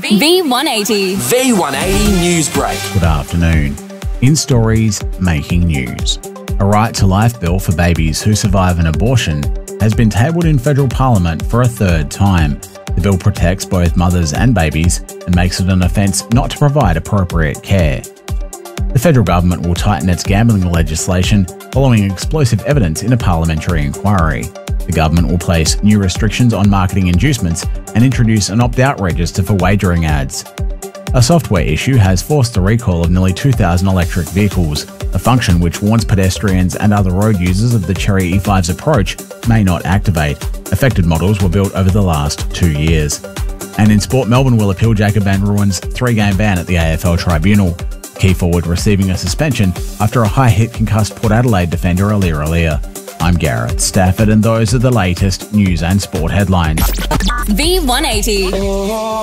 V180. V180 News Break. Good afternoon. In stories making news. A right to life bill for babies who survive an abortion has been tabled in federal parliament for a third time. The bill protects both mothers and babies and makes it an offence not to provide appropriate care. The federal government will tighten its gambling legislation following explosive evidence in a parliamentary inquiry. The government will place new restrictions on marketing inducements and introduce an opt-out register for wagering ads. A software issue has forced the recall of nearly 2,000 electric vehicles, a function which warns pedestrians and other road users of the Chery E5's approach may not activate. Affected models were built over the last 2 years. And in sport, Melbourne will appeal Jacob van Rooyen's 3-game ban at the AFL Tribunal. Key forward receiving a suspension after a high-hit concussed Port Adelaide defender Aliir. I'm Garrett Stafford, and those are the latest news and sport headlines. V180.